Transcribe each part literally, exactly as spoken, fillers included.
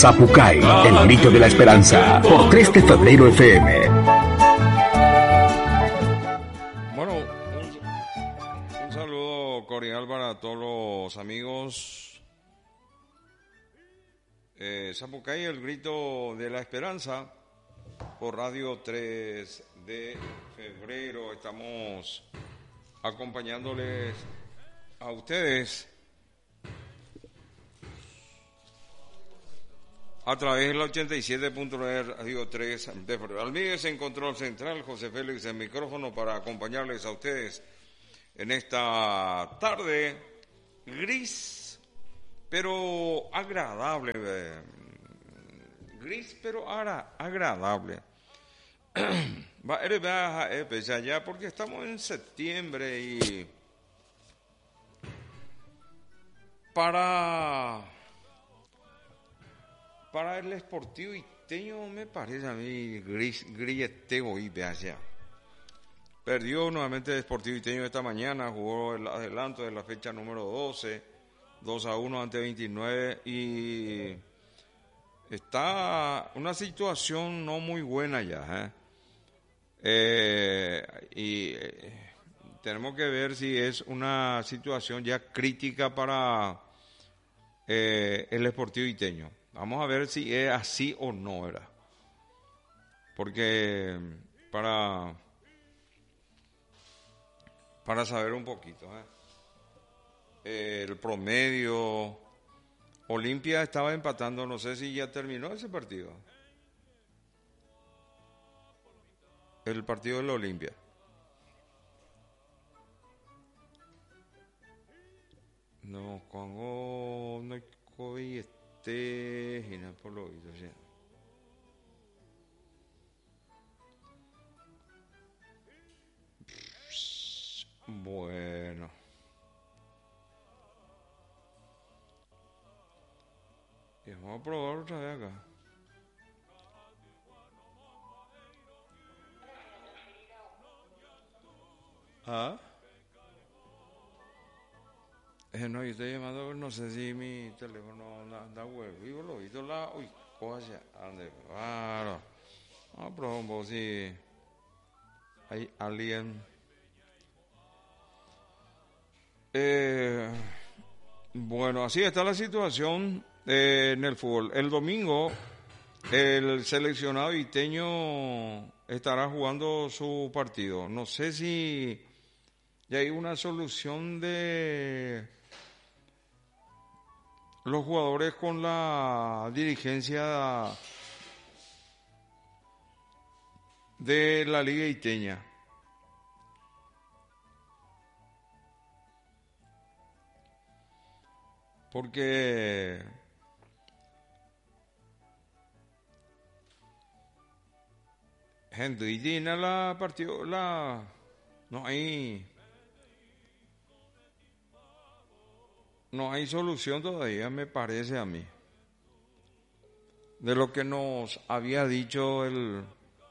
Zapucay, el grito de la esperanza, por tres de febrero F M. Bueno, un, un saludo cordial para todos los amigos. Eh, Zapucay, el grito de la esperanza, por Radio tres de febrero. Estamos acompañándoles a ustedes a través del ochenta y siete punto nueve Radio tres de febrero. Almíguez en control central, José Félix en micrófono para acompañarles a ustedes en esta tarde gris, pero agradable. Eh, gris, pero agra- agradable. Ya porque estamos en septiembre y para para el Sportivo Iteño me parece a mí gris grieteo y vea. Perdió nuevamente el Sportivo Iteño esta mañana, jugó el adelanto de la fecha número doce, dos a uno ante veintinueve, y está una situación no muy buena ya, ¿eh? Eh, y eh, tenemos que ver si es una situación ya crítica para eh, el Sportivo Iteño. Vamos a ver si es así o no, ¿verdad? Porque para para saber un poquito, ¿eh? Eh, el promedio, Olimpia estaba empatando, no sé si ya terminó ese partido. El partido de la Olimpia. No, cuando no hay este, y no por lo visto, ya. Bueno. Y vamos a probar otra vez acá. ¿Ah? Eh, no, yo estoy llamando, no sé si mi teléfono da, da huevo. Vivo lo visto la. Uy, cosa, ande, claro. Vamos a probar un poco si hay alguien. Eh, bueno, así está la situación eh, en el fútbol. El domingo, el seleccionado iteño estará jugando su partido. No sé si ya hay una solución de los jugadores con la dirigencia de la Liga Iteña. Porque gente Itina la partido la no hay no hay solución todavía, me parece a mí, de lo que nos había dicho el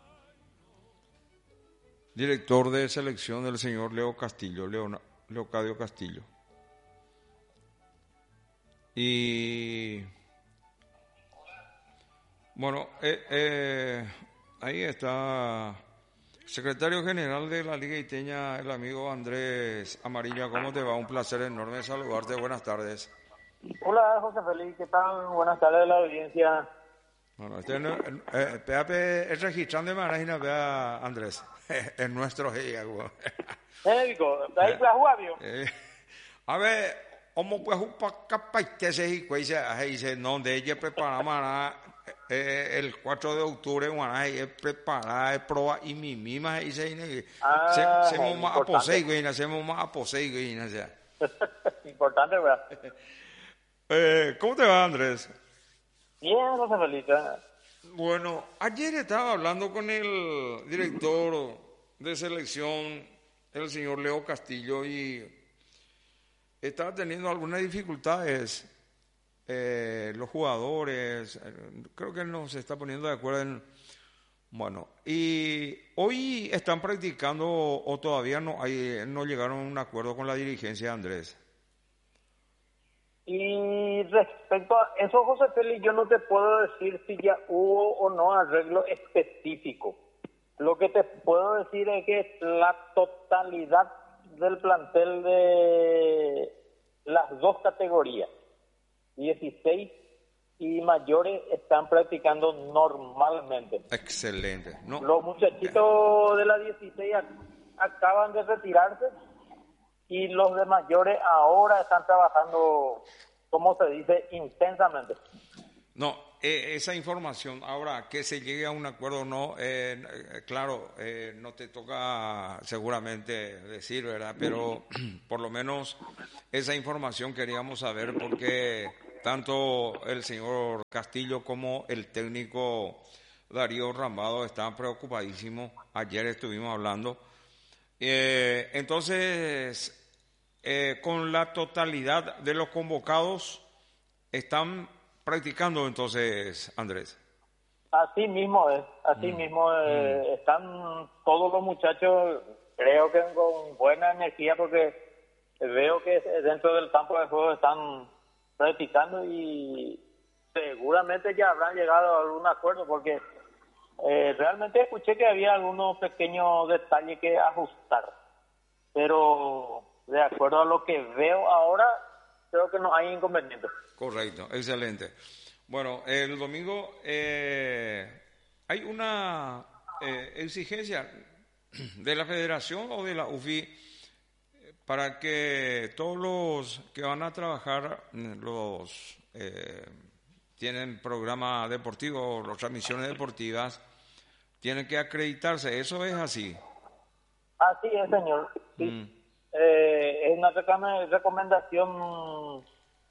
director de selección, del señor Leo Castillo, Leona, Leocadio Castillo. Y bueno, eh, eh, ahí está secretario general de la Liga Iteña, el amigo Andrés Amarilla. ¿Cómo te va? Un placer enorme saludarte. Buenas tardes. Hola, José Félix. ¿Qué tal? Buenas tardes a la audiencia. Bueno, este no, eh, P A P es registrando de manera, vea Andrés. Es nuestro día, güey. Médico, ¿ahí puedes jugar, vio? A ver, ¿cómo puedes jugar capaz que se dice? Dice, no, de ella preparamos Eh, el cuatro de octubre, bueno, es preparada, es proba y mi misma dice, Ah, hacemos más aposeigo y hacemos más aposeigo y no sé. Importante, ¿verdad? Eh, ¿Cómo te va, Andrés? Bien, José Félix. Bueno, ayer estaba hablando con el director de selección, el señor Leo Castillo, y estaba teniendo algunas dificultades. Eh, los jugadores, eh, creo que él no se está poniendo de acuerdo en, bueno, y hoy están practicando o todavía no hay, no llegaron a un acuerdo con la dirigencia de Andrés. Y respecto a eso, José Félix, yo no te puedo decir si ya hubo o no arreglo específico. Lo que te puedo decir es que la totalidad del plantel de las dos categorías, dieciséis y mayores, están practicando normalmente. Excelente. No. Los muchachitos de la dieciséis ac- acaban de retirarse y los de mayores ahora están trabajando, como se dice, intensamente. No, eh, esa información, ahora que se llegue a un acuerdo o no, eh, eh, claro, eh, no te toca seguramente decir, ¿verdad? Pero por lo menos esa información queríamos saber porque tanto el señor Castillo como el técnico Darío Rambado estaban preocupadísimos. Ayer estuvimos hablando. Eh, entonces, eh, con la totalidad de los convocados, están practicando entonces, Andrés. Así mismo es, así Mm. mismo eh, Mm. están todos los muchachos, creo que con buena energía, porque veo que dentro del campo de juego están practicando y seguramente ya habrán llegado a algún acuerdo, porque eh, realmente escuché que había algunos pequeños detalles que ajustar, pero de acuerdo a lo que veo ahora, creo que no hay inconvenientes. Correcto, excelente. Bueno, el domingo eh, hay una eh, exigencia de la Federación o de la U F I para que todos los que van a trabajar, los eh, tienen programa deportivo, las transmisiones deportivas, tienen que acreditarse. ¿Eso es así? Así es, señor. Sí. Mm. Eh, es una recome- recomendación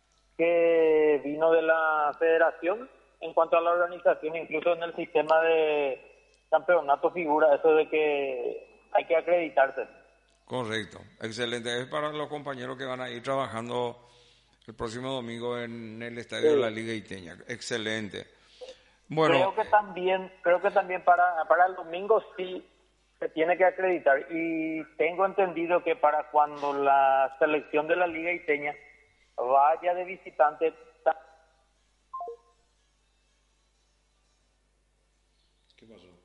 que vino de la federación en cuanto a la organización, incluso en el sistema de campeonato figura eso de que hay que acreditarse. Correcto, excelente. Es para los compañeros que van a ir trabajando el próximo domingo en el estadio Sí. de la Liga Iteña. Excelente. Bueno, Creo que también, creo que también para, para el domingo sí se tiene que acreditar, y tengo entendido que para cuando la selección de la Liga Iteña vaya de visitante, ¿qué pasó?